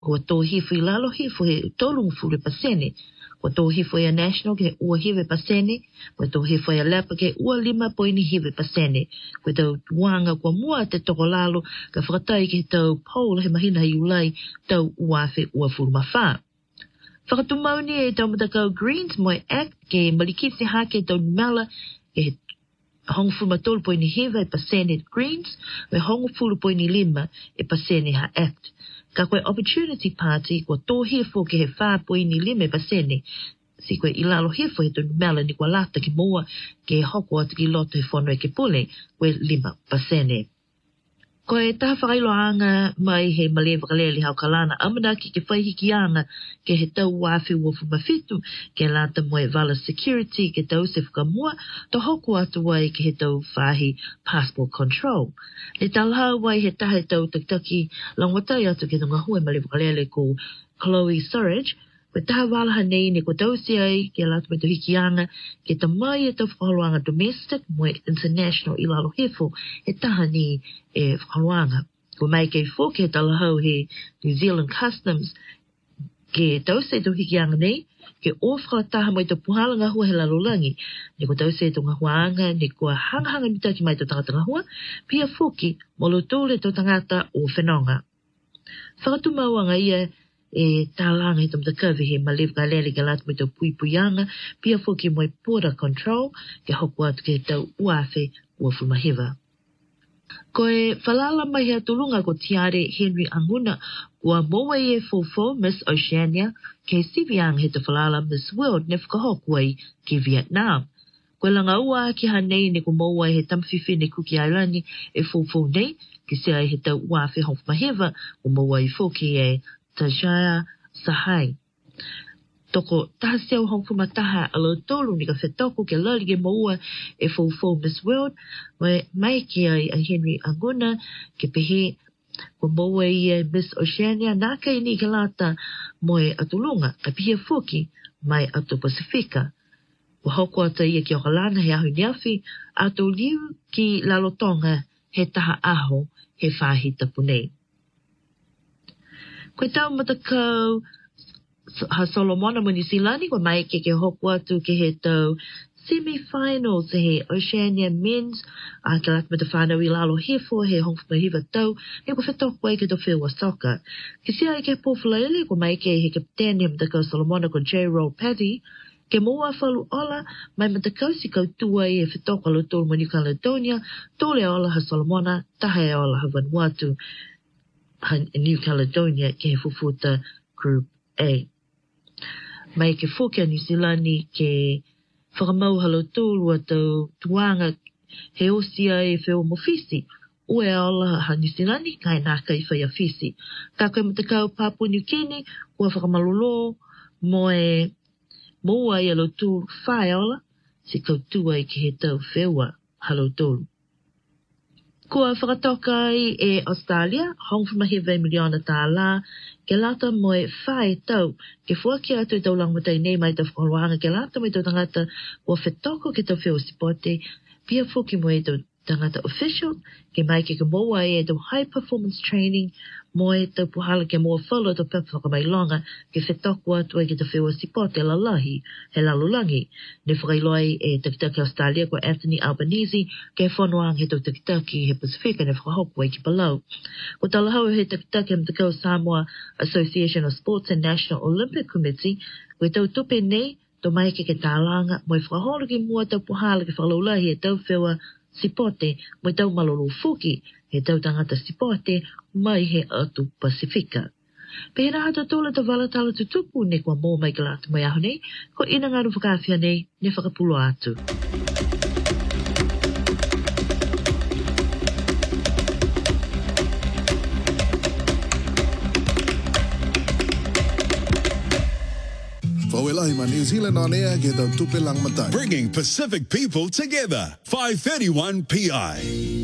Kua tō hifu I lalo hifu he tōlungu fule pasene. Kua tō hifu a national ke ua hive pasene. Kua tō hifu a lapa ke ua 5 hive pasene. Kua tau tuanga kua mua te toko lalo ka whakatai ke tau poll he mahina hi ulai tau uafe ua fulu mawha. Whakatumauni e tau matakau Greens Moi Act ke malikisi hake tau numela ke hongo fulu matolu poini hive pasene Greens me hongo fulu poini 5 e pasene ha Act. Ka koe Opportunity Party kua tō hifo ke he 5.5 pasene. Si koe I lalo hifo he tonu mela ni kua lata ki mua ke hoko atu ki loto he whanau ke pule koe 5 pasene. Koe taha whakailoanga mai he male whakaleli hau kalana amanaki ke whaihiki ke he tau wafi uofu mawhitu ke lata moe vala security ke tau se whakamua to hoko atu wai ke he tau whahi passport control. Le talhau wai he taha he tau taktaki langwatai atu ke tunga hue male whakaleli ko Chloe Surridge. Koe taha walaha nei ne ko tau si ai ke lata me to hikianga ke ta mai e tau whakaloanga domestic moe international I lalo hefo he taha ni e whakaloanga. Ko mai kei fō ke talahau he New Zealand Customs ke tau se to hikianga nei ke o whakataha mai to puhalanga hua he lalolangi. Ne ko tau se to ngahuanga ne ko hangahanga mitaki mai to tangata ngahua pia fōki molo tōle to tangata o whenonga. Whakatumauanga ia e tālanga he tam takawe he malev ka lele ke latu me tau puipuianga, pia foki moe border control, ke hoku atu ke tau uafe uafu mahiva. Koe whalala mai hea tulunga ko tiare Henry Anguna, kua moa e fofo Miss Oceania, ke siviang he te whalala Miss World ne whakahoku ai ki Vietnam. Koe langa ua ki hanei ne ko moa he tamwhiwhi ne Kuki Airani e fofo nei, ki sea he tau uafe hofu mahiva, ko moa I foki e Tajaya Sahai. Toko taha seau hongfu mataha alo tolu ni ka whetoko ke lali ke maua e fofo Miss World mai ki ai a Henry Anguna ke pehe ko maua I e Miss Oceania nā kai ni ka lata moe atulunga ka pehe foki mai atu Pasifika. Ko hoko ata ia ki o kalana he ahu niafi ato liu ki lalotonga he taha aho he whahi tapunei. Koe tau matakau ha Solomona mo New Zealand ko mai ke hoku atu ke he tau semi-finals he Oceania Men's ke lata mata whanau I lalo hefo he hongfu mahiva tau he ko whetoko ai ke to whiua soccer. Ke sia ai ke pōwhalaele ko mai ke he kapten he matakau Solomona ko J-Roll Paddy ke moa whalu ola mai matakau si kau tua I e whetoko alo tolu mo New Caledonia tole ola ha Solomona taha e ola ha Vanuatu New Caledonia ke he fufuta Group A. Mai ke whokia New Zealand ke whakamau halo tūlu atau tuanga he osia e whio mofisi. Ue aola ha New Zealand kai nā kai whaia fisi. Ka koe matakau Papua New Guinea ua whakamalolo moe moa I alo tūlu whae aola si kau tua I ke he tau whiua halo tūlu. Kua whakatoka ai e Australia, hongfu mahiwa miliona tā la, ke lata moe whae tau, ke fuaki atu tau langmatai nei mai tau whakaroanga, ke lata mai tau tangata ua whetoko ke tau whio sipote, pia fuki moe tau tangata official, ke mai ke moa e tau high performance training, moe tau puhala ke moa whalo tau pepa whakamailonga, ke whetoko atu ai ke tau whio sipote lalahi, he lalulangi. Ne whakailoai e takitaki Australia ko Anthony Albanese, ke whanoang he tau takitaki he Pasifika ne whakahoku ai ki Palau. Ko talahau he takitaki am takau Samoa Association of Sports and National Olympic Committee, ko tau tupe nei, to mai ke tālanga, moe whakaholo ki mua tau puhala ke whalaulahi e tau whiua sipote, moe tau malolo fuki, he tau tangata sipote, mai he atu Pasifika. Pehera hata tōla ta wala tala tutupu ne kua mō mai ka lata mai aho nei, ko ina ngaru whakawhia nei, ne whakapulo atu. Whawelahi New Zealand on air ke tau tupe lang matai. Bringing Pacific people together. 531 PI.